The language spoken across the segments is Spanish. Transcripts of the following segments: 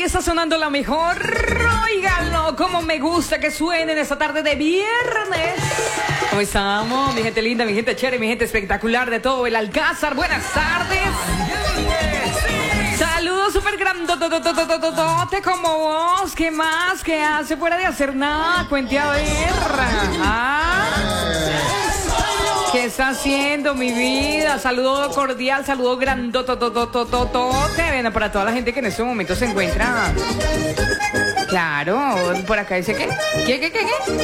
está sonando la mejor. Óiganlo, como me gusta que suene en esta tarde de viernes. ¿Cómo estamos? Mi gente linda, mi gente chévere, mi gente espectacular de todo el Alcázar. Buenas tardes. Saludos súper grandotototototote como vos. ¿Qué más? ¿Qué hace fuera de hacer nada? Cuente a ver. ¿Qué está haciendo mi vida? Saludo cordial, saludo grandototototote. Bueno, para toda la gente que en este momento se encuentra. Claro, por acá dice ¿qué? ¿Qué?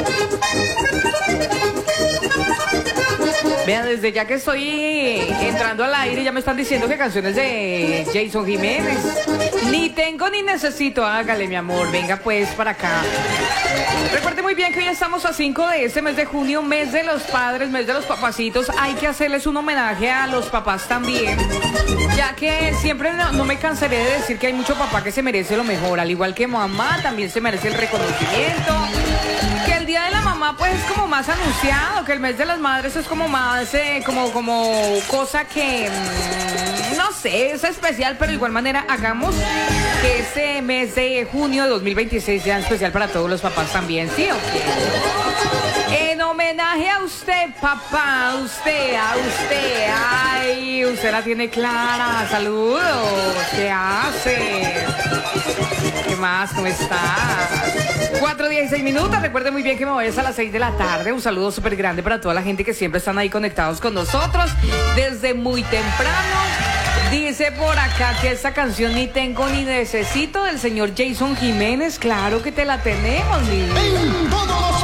Vea, desde ya que estoy entrando al aire ya me están diciendo que canciones de Jason Jiménez. Ni tengo ni necesito, hágale mi amor, venga pues para acá. Recuerde muy bien que hoy estamos a 5 de este mes de junio, mes de los padres, mes de los papacitos. Hay que hacerles un homenaje a los papás también, ya que siempre no me cansaré de decir que hay mucho papá que se merece lo mejor, al igual que mamá también se merece el reconocimiento. Que el día de la mamá pues es como más anunciado, que el mes de las madres es como más, como cosa que, no sé, es especial, pero de igual manera hagamos que este mes de junio de 2026 sea especial para todos los papás también, ¿sí o qué? En homenaje a usted, papá, a usted, ay, usted la tiene clara, saludos, ¿qué hace? ¿Qué más? ¿Cómo está? 4:16 minutos, recuerden muy bien que me voy a las 6 de la tarde, un saludo súper grande para toda la gente que siempre están ahí conectados con nosotros, desde muy temprano. Dice por acá que esta canción ni tengo ni necesito del señor Jason Jiménez, claro que te la tenemos, mi vida.